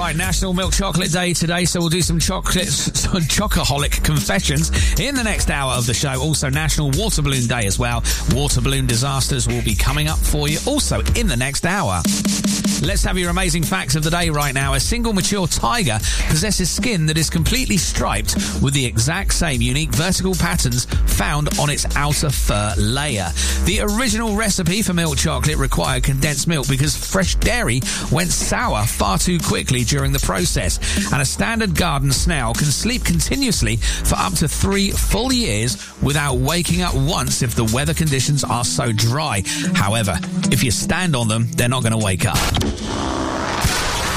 Right, National Milk Chocolate Day today, so we'll do some chocoholic confessions in the next hour of the show. Also, National Water Balloon Day as well. Water balloon disasters will be coming up for you also in the next hour. Let's have your amazing facts of the day right now. A single mature tiger possesses skin that is completely striped with the exact same unique vertical patterns found on its outer fur layer. The original recipe for milk chocolate required condensed milk because fresh dairy went sour far too quickly during the process. And a standard garden snail can sleep continuously for up to 3 full years without waking up once if the weather conditions are so dry. However, if you stand on them, they're not going to wake up.